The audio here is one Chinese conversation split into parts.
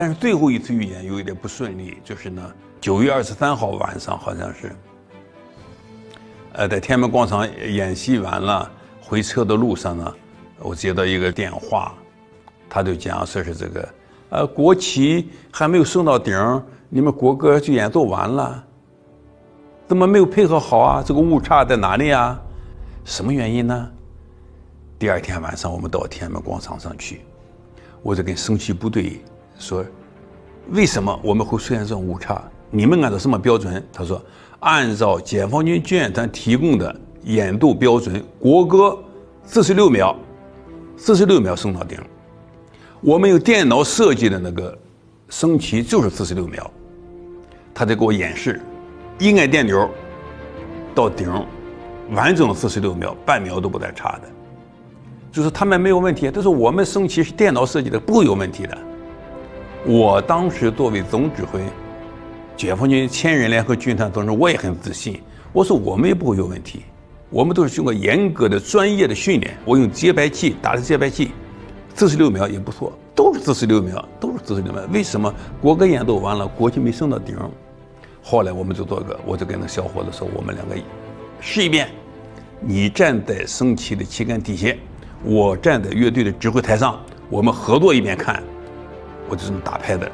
但是最后一次预演有一点不顺利，就是呢，9月23号晚上好像是，在天安门广场演习完了，回车的路上呢，我接到一个电话，他就讲说是这个，国旗还没有升到顶，你们国歌就演奏完了，怎么没有配合好啊？这个误差在哪里啊？什么原因呢？第二天晚上我们到天安门广场上去，我就跟升旗部队说，为什么我们会出现这种误差？你们按照什么标准？他说，按照解放军军演团提供的演奏标准，国歌46秒，46秒升到顶。我们用电脑设计的那个升旗就是46秒。他在给我演示，一按电钮到顶，完整46秒，半秒都不带差的。就是他们没有问题，但是我们升旗是电脑设计的，不会有问题的。我当时作为总指挥，解放军千人联合军团当中，我也很自信。我说我们也不会有问题，我们都是经过严格的专业的训练。我用节拍器打的节拍器，46秒也不错，都是46秒，都是46秒。为什么国歌演奏完了，国旗没升到顶？后来我们就做个，我就跟那小伙子说，我们两个试一遍，你站在升旗的旗杆底下，我站在乐队的指挥台上，我们合作一遍看。我就这么打拍的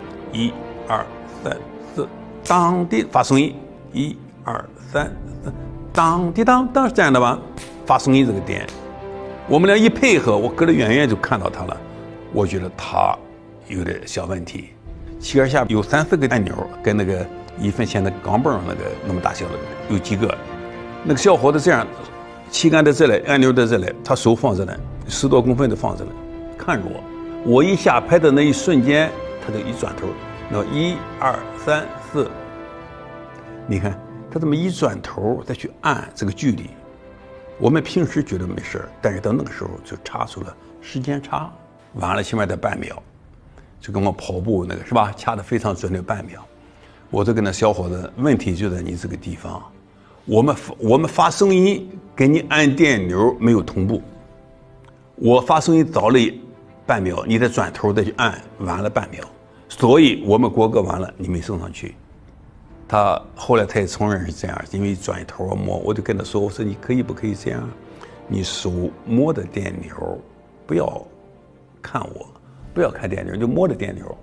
，1、2、3、4，当滴发声音，1、2、3、4，当滴当当是这样的吧？发声音这个点，我们俩一配合，我隔得远远就看到他了，我觉得他有点小问题。旗杆下有3、4个按钮，跟那个1分钱的钢镚那个那么大小的有几个。那个小伙子这样，旗杆在这里，按钮在这里，他手放这里，10多公分的放这里，看着我。我一下拍的那一瞬间，他就一转头，那1、2、3、4，你看他这么一转头再去按这个距离，我们平时觉得没事，但是到那个时候就差出了时间差，晚了起码得半秒，就跟我跑步那个是吧，掐得非常准的半秒。我就跟那小伙子，问题就在你这个地方，我们发声音跟你按电钮没有同步，我发声音早了半秒，你再转头再去按，晚了半秒，所以我们国歌完了，你没升上去。他后来他也承认是这样，因为转头摸，我就跟他说，我说你可以不可以这样，你手摸着电钮，不要看我，不要看电钮，就摸着电钮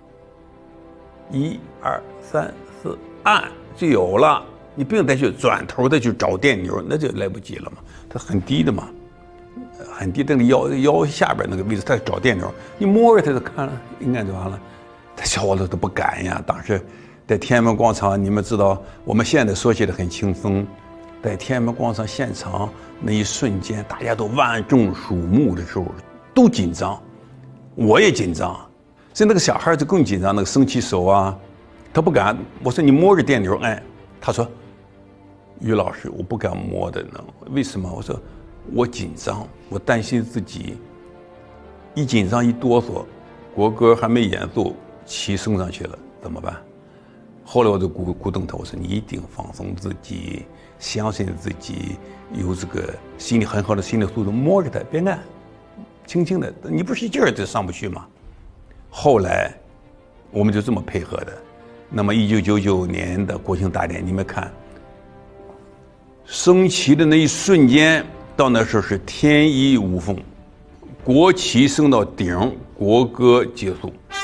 ，1、2、3、4，按就有了，你不用再去转头再去找电钮，那就来不及了嘛，它很低的嘛。很低，那个腰下边那个位置，他找电钮，你摸着他就看了，应该就完了。他小伙子都不敢呀。当时在天安门广场，你们知道，我们现在说起来很轻松，在天安门广场现场那一瞬间，大家都万众瞩目的时候，都紧张，我也紧张。所以那个小孩就更紧张，那个升旗手啊，他不敢。我说你摸着电钮按，他说，于老师，我不敢摸的呢，为什么？我说。我紧张，我担心自己一紧张一哆嗦，国歌还没演奏，旗升上去了怎么办？后来我就鼓动他，我说你一定放松自己，相信自己，有这个心理很好的心理素质，摸着它别按，轻轻的，你不使劲儿就上不去吗？后来我们就这么配合的。那么1999年的国庆大典，你们看，升旗的那一瞬间。到那时候是天衣无缝，国旗升到顶，国歌结束。